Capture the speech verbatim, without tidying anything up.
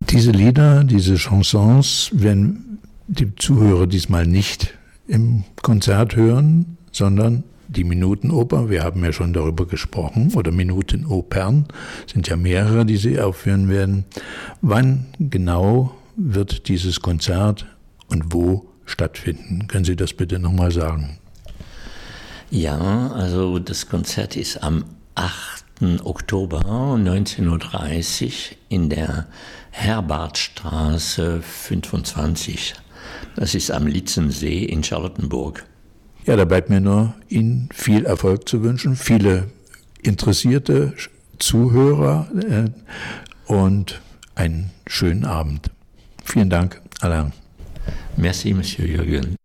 Diese Lieder, diese Chansons werden die Zuhörer diesmal nicht im Konzert hören, sondern die Minutenoper, wir haben ja schon darüber gesprochen, oder Minutenopern, sind ja mehrere, die Sie aufführen werden. Wann genau wird dieses Konzert und wo stattfinden? Können Sie das bitte nochmal sagen? Ja, also das Konzert ist am achten Oktober neunzehn Uhr dreißig in der Herbartstraße fünfundzwanzig. Das ist am Litzensee in Charlottenburg. Ja, da bleibt mir nur, Ihnen viel Erfolg zu wünschen, viele interessierte Zuhörer äh, und einen schönen Abend. Vielen Dank, Alain. Merci, Monsieur Jürgen.